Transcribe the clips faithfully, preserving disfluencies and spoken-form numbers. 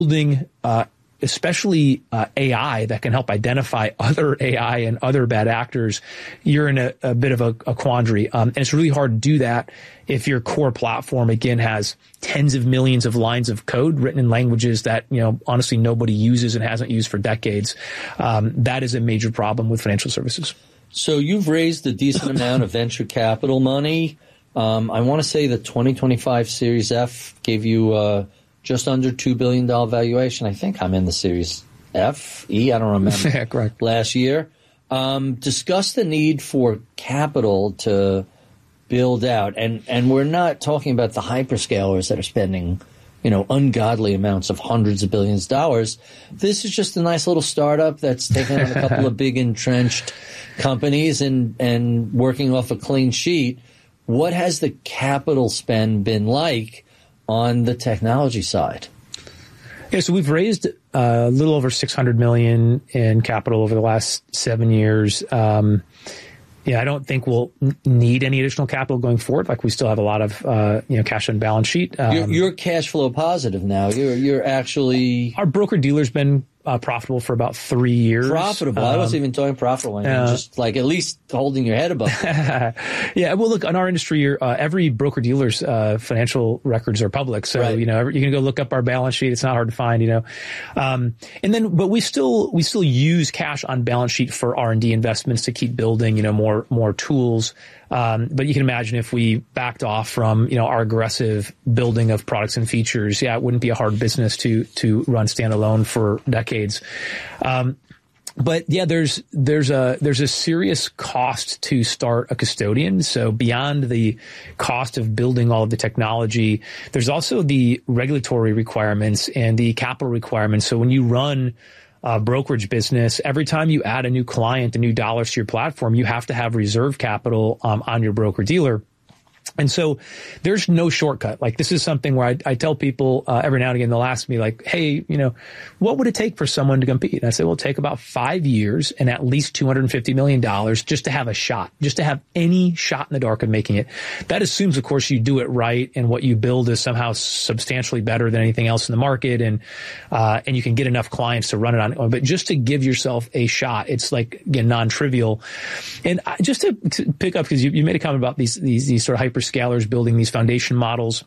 building, uh, especially uh, A I that can help identify other A I and other bad actors, you're in a, a bit of a, a quandary. Um, and it's really hard to do that if your core platform, again, has tens of millions of lines of code written in languages that, you know, honestly, nobody uses and hasn't used for decades. Um, that is a major problem with financial services. So you've raised a decent amount of venture capital money. Um, I want to say the twenty twenty-five Series F gave you uh, just under two billion dollars valuation. I think I'm in the Series F, E, I don't remember. Yeah, correct. Last year. Um, discuss the need for capital to build out. And, and we're not talking about the hyperscalers that are spending, you know, ungodly amounts of hundreds of billions of dollars. This is just a nice little startup that's taken on a couple of big entrenched companies and, and working off a clean sheet. What has the capital spend been like on the technology side? Yeah, so we've raised uh, a little over six hundred million dollars in capital over the last seven years. Um, yeah, I don't think we'll n- need any additional capital going forward. Like, we still have a lot of uh, you know cash on balance sheet. Um, you're, you're cash flow positive now. You're you're actually our broker dealer's been uh, profitable for about three years. Profitable. Um, I wasn't even talking profitable. I mean, uh, just like at least holding your head above it. Yeah. Well, look, in our industry, uh, every broker dealer's uh, financial records are public. So, right. you know, you can go look up our balance sheet. It's not hard to find, you know. Um, and then, but we still, we still use cash on balance sheet for R and D investments to keep building, you know, more, more tools. Um, but you can imagine if we backed off from, you know, our aggressive building of products and features, yeah, it wouldn't be a hard business to, to run standalone for decades. Um, But yeah, there's there's a there's a serious cost to start a custodian. So beyond the cost of building all of the technology, there's also the regulatory requirements and the capital requirements. So when you run a brokerage business, every time you add a new client, a new dollars to your platform, you have to have reserve capital um, on your broker dealer. And so there's no shortcut. Like, this is something where I, I tell people uh, every now and again, they'll ask me like, hey, you know, what would it take for someone to compete? And I say, well, it'll take about five years and at least two hundred fifty million dollars just to have a shot, just to have any shot in the dark of making it. That assumes, of course, you do it right and what you build is somehow substantially better than anything else in the market, and uh, and you can get enough clients to run it on. But just to give yourself a shot, it's like, again, non-trivial. And I, just to, to pick up, because you, you made a comment about these these these sort of hyper scalers building these foundation models.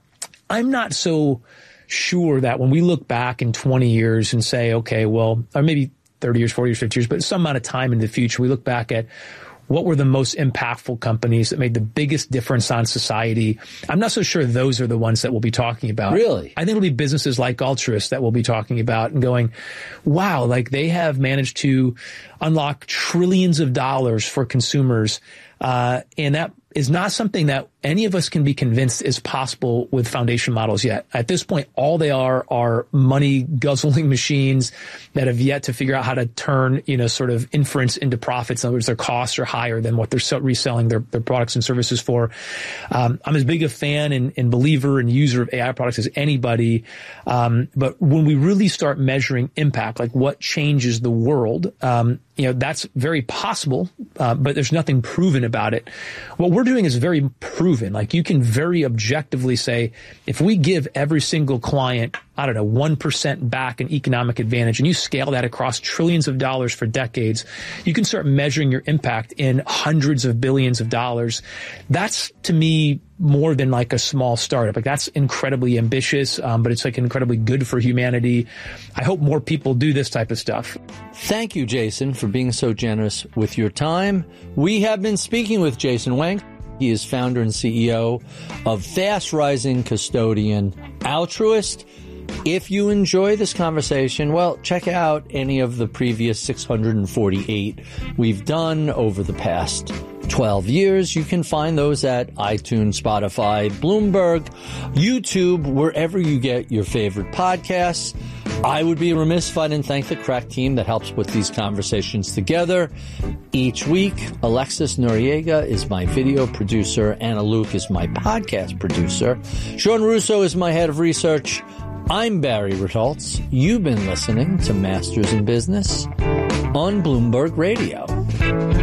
I'm not so sure that when we look back in twenty years and say, okay, well, or maybe thirty years, forty years, fifty years, but some amount of time in the future, we look back at what were the most impactful companies that made the biggest difference on society. I'm not so sure those are the ones that we'll be talking about. Really? I think it'll be businesses like Altruist that we'll be talking about and going, wow, like they have managed to unlock trillions of dollars for consumers. Uh, and that is not something that any of us can be convinced is possible with foundation models yet. At this point, all they are are money guzzling machines that have yet to figure out how to turn, you know, sort of inference into profits. In other words, their costs are higher than what they're reselling their, their products and services for. Um, I'm as big a fan and, and believer and user of A I products as anybody. Um, but when we really start measuring impact, like what changes the world, um, you know, that's very possible, uh, but there's nothing proven about it. What we're doing is very proven. Like, you can very objectively say, if we give every single client, I don't know, one percent back in economic advantage, and you scale that across trillions of dollars for decades, you can start measuring your impact in hundreds of billions of dollars. That's, to me, more than like a small startup. Like, that's incredibly ambitious, um, but it's like incredibly good for humanity. I hope more people do this type of stuff. Thank you, Jason, for being so generous with your time. We have been speaking with Jason Wang. He is founder and C E O of fast rising custodian Altruist. If you enjoy this conversation, well, check out any of the previous six hundred forty-eight we've done over the past twelve years. You can find those at iTunes, Spotify, Bloomberg, YouTube, wherever you get your favorite podcasts. I would be remiss if I didn't thank the Crack team that helps put these conversations together each week. Alexis Noriega is my video producer. Anna Luke is my podcast producer. Sean Russo is my head of research. I'm Barry Ritholtz. You've been listening to Masters in Business on Bloomberg Radio.